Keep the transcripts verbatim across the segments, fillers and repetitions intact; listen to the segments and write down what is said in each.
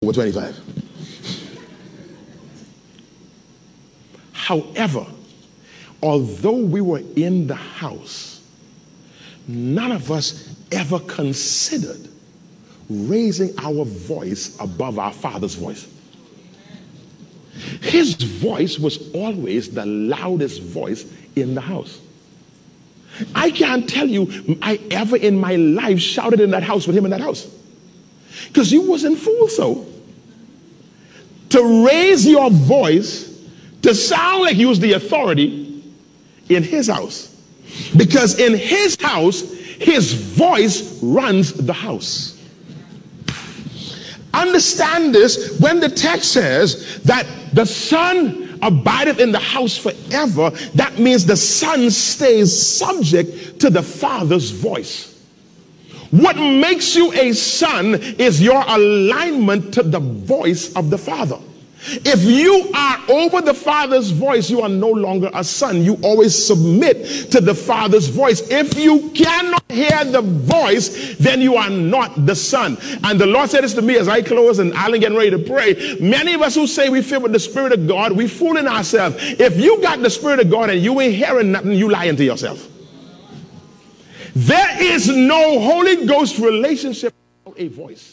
over twenty-five. However, although we were in the house, none of us ever considered raising our voice above our Father's voice. His voice was always the loudest voice in the house. I can't tell you I ever in my life shouted in that house with him in that house, because you wasn't fooled so to raise your voice to sound like you was the authority in his house, because in his house his voice runs the house. Understand this. When the text says that the Son abideth in the house forever, that means the Son stays subject to the Father's voice. What makes you a son is your alignment to the voice of the Father. If you are over the Father's voice, you are no longer a son. You always submit to the Father's voice. If you cannot hear the voice, then you are not the son. And the Lord said this to me as I close and Alan getting ready to pray. Many of us who say we filled with the Spirit of God, we fooling ourselves. If you got the Spirit of God and you ain't hearing nothing, you lying to yourself. There is no Holy Ghost relationship without a voice.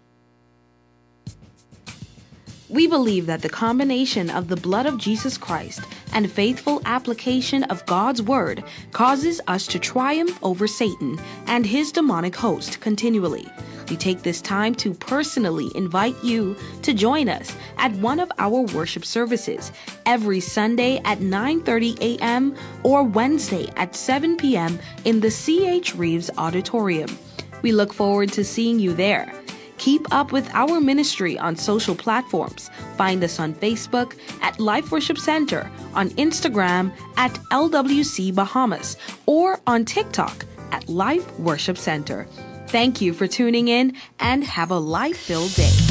We believe that the combination of the blood of Jesus Christ and faithful application of God's word causes us to triumph over Satan and his demonic host continually. We take this time to personally invite you to join us at one of our worship services every Sunday at nine thirty a.m. or Wednesday at seven p.m. in the C H Reeves Auditorium. We look forward to seeing you there. Keep up with our ministry on social platforms. Find us on Facebook at Life Worship Center, on Instagram at L W C Bahamas, or on TikTok at Life Worship Center. Thank you for tuning in and have a life-filled day.